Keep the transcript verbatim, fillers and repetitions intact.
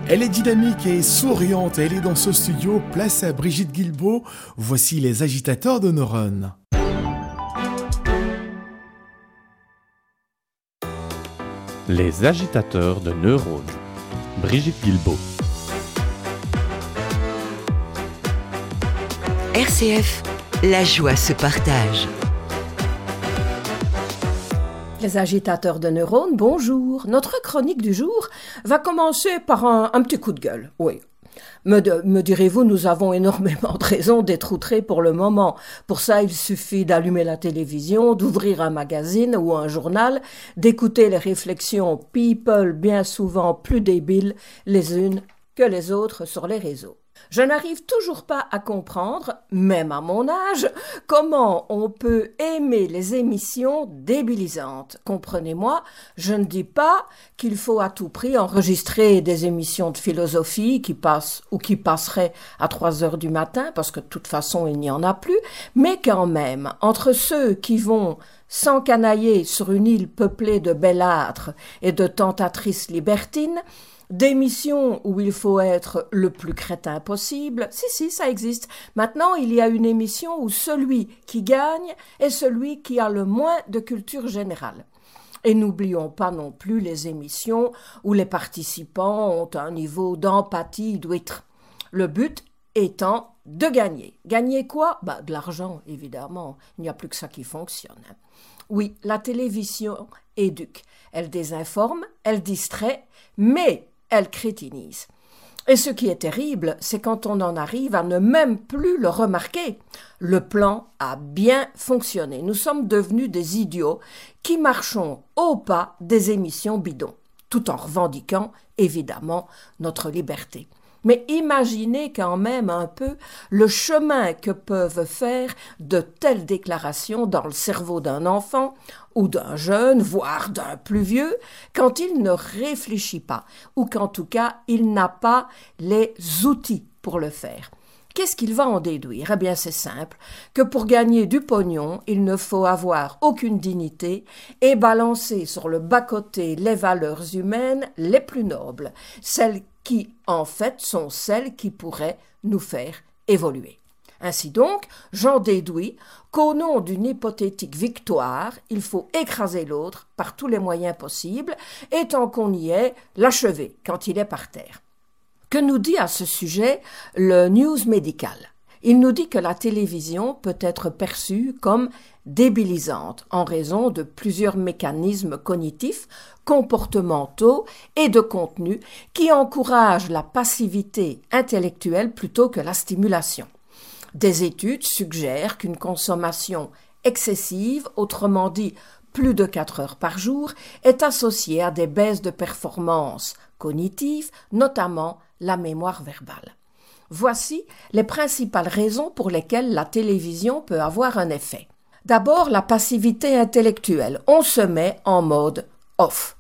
Elle est dynamique et souriante. Elle est dans ce studio. Place à Brigitte Guilbeault. Voici les agitateurs de neurones. Les agitateurs de neurones. Brigitte Guilbeault. R C F, la joie se partage. Les agitateurs de neurones, bonjour. Notre chronique du jour va commencer par un, un petit coup de gueule. Oui. Me, de, me direz-vous, nous avons énormément de raisons d'être outrés pour le moment. Pour ça, il suffit d'allumer la télévision, d'ouvrir un magazine ou un journal, d'écouter les réflexions people bien souvent plus débiles les unes que les autres sur les réseaux. Je n'arrive toujours pas à comprendre, même à mon âge, comment on peut aimer les émissions débilisantes. Comprenez-moi, je ne dis pas qu'il faut à tout prix enregistrer des émissions de philosophie qui passent ou qui passeraient à trois heures du matin, parce que de toute façon il n'y en a plus, mais quand même, entre ceux qui vont s'encanailler sur une île peuplée de bellâtres et de tentatrices libertines, d'émissions où il faut être le plus crétin possible. Si, si, ça existe. Maintenant, il y a une émission où celui qui gagne est celui qui a le moins de culture générale. Et n'oublions pas non plus les émissions où les participants ont un niveau d'empathie d'huître. Le but étant de gagner. Gagner quoi ? Bah, de l'argent, évidemment. Il n'y a plus que ça qui fonctionne. Oui, la télévision éduque. Elle désinforme, elle distrait, mais elle crétinise. Et ce qui est terrible, c'est quand on en arrive à ne même plus le remarquer. Le plan a bien fonctionné. Nous sommes devenus des idiots qui marchons au pas des émissions bidons, tout en revendiquant, évidemment, notre liberté. Mais imaginez quand même un peu le chemin que peuvent faire de telles déclarations dans le cerveau d'un enfant ou d'un jeune, voire d'un plus vieux, quand il ne réfléchit pas ou qu'en tout cas il n'a pas les outils pour le faire. Qu'est-ce qu'il va en déduire ? Eh bien, c'est simple, que pour gagner du pognon, il ne faut avoir aucune dignité et balancer sur le bas-côté les valeurs humaines les plus nobles, celles qui, en fait, sont celles qui pourraient nous faire évoluer. Ainsi donc, j'en déduis qu'au nom d'une hypothétique victoire, il faut écraser l'autre par tous les moyens possibles, et tant qu'on y est, l'achever quand il est par terre. Que nous dit à ce sujet le News Médical ? Il nous dit que la télévision peut être perçue comme débilisante en raison de plusieurs mécanismes cognitifs, comportementaux et de contenu qui encouragent la passivité intellectuelle plutôt que la stimulation. Des études suggèrent qu'une consommation excessive, autrement dit plus de quatre heures par jour, est associée à des baisses de performance cognitives, notamment la mémoire verbale. Voici les principales raisons pour lesquelles la télévision peut avoir un effet. D'abord, la passivité intellectuelle. On se met en mode off.